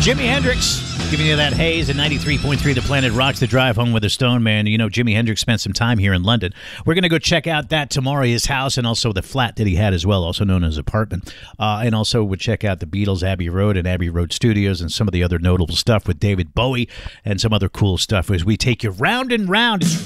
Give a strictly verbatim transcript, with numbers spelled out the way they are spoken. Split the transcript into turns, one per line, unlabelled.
Jimi Hendrix giving you that haze at ninety-three point three The Planet Rocks, the drive home with the Stone Man. You know, Jimi Hendrix spent some time here in London. We're going to go check out that tomorrow, his house, and also the flat that he had as well, also known as apartment. Uh, and also we'll check out the Beatles, Abbey Road, and Abbey Road Studios, and some of the other notable stuff with David Bowie and some other cool stuff as we take you round and round. It's